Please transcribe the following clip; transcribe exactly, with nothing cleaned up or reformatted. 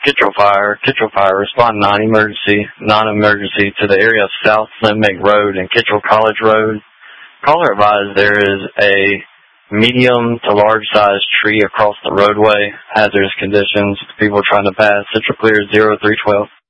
Kittrell Fire. Kittrell Fire, respond non-emergency, non-emergency to the area of South Slimbank Road and Kittrell College Road. Caller advised there is a medium to large size tree across the roadway. Hazardous conditions. People trying to pass. Central clear zero three twelve.